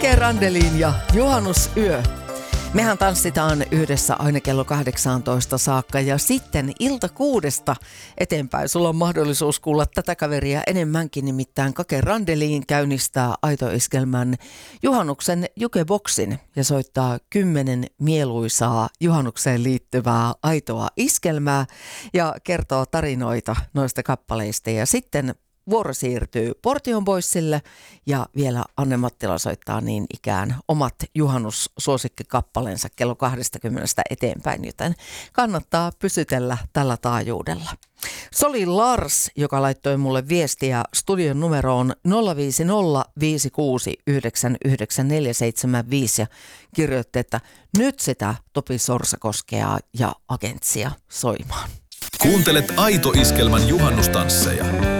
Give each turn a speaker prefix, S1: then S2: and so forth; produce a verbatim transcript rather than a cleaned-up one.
S1: Kake Randelin ja Juhannusyö. Mehän tanssitaan yhdessä aina kello kahdeksantoista saakka ja sitten ilta kuudesta eteenpäin. Sulla on mahdollisuus kuulla tätä kaveria enemmänkin, nimittäin Kake Randelin käynnistää Aito-iskelmän juhannuksen jukeboksin ja soittaa kymmenen mieluisaa juhannukseen liittyvää aitoa iskelmää ja kertoo tarinoita noista kappaleista. Ja sitten vuoro siirtyy Portion Boysille ja vielä Anne Mattila soittaa niin ikään omat juhannussuosikkikappaleensa kello kaksikymmentä eteenpäin, joten kannattaa pysytellä tällä taajuudella. Se oli Lars, joka laittoi mulle viestiä studion numeroon nolla viisi nolla viisi kuusi yhdeksän yhdeksän neljä seitsemän viisi ja kirjoitti, että nyt sitä Topi Sorsakoskea ja Agentsia soimaan.
S2: Kuuntelet Aito-iskelmän juhannustansseja.